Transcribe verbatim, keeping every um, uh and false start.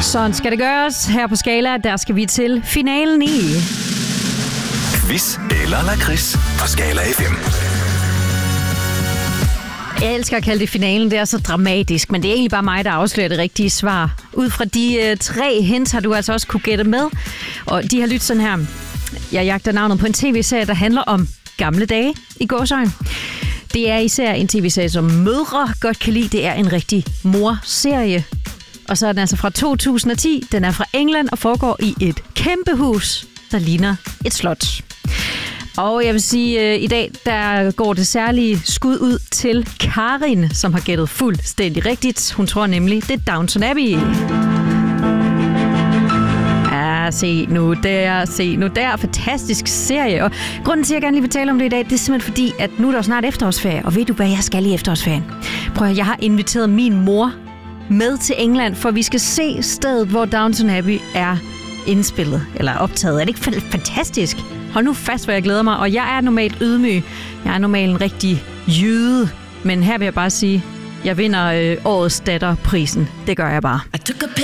Sådan skal det gøres. Her på Skala, der skal vi til finalen i Quiz eller lakrids på Skala F M. Jeg elsker at kalde det finalen, det er så dramatisk, men det er egentlig bare mig, der afslører det rigtige svar. Ud fra de øh, tre hints har du altså også kunne gætte med, og de har lyttet sådan her. Jeg jagter navnet på en tv-serie, der handler om gamle dage i gåseøjne. Det er især en tv-serie, som mødre godt kan lide. Det er en rigtig mor-serie. Og så er den altså fra to tusind og ti. Den er fra England og foregår i et kæmpe hus, der ligner et slot. Og jeg vil sige, at i dag der går det særlige skud ud til Karin, som har gættet fuldstændig rigtigt. Hun tror nemlig, det er Downton Abbey. Ja, se nu der, se nu der. Fantastisk serie. Og grunden til, at jeg gerne lige vil tale om det i dag, det er simpelthen fordi, at nu er der snart efterårsferie. Og ved du, hvad jeg skal i efterårsferien? Prøv at jeg har inviteret min mor med til England, for vi skal se stedet, hvor Downton Abbey er indspillet, eller optaget. Er det ikke fantastisk? Hold nu fast, hvor jeg glæder mig, og jeg er normalt ydmyg. Jeg er normalt en rigtig jyde, men her vil jeg bare sige, jeg vinder øh, årets datterprisen. Det gør jeg bare.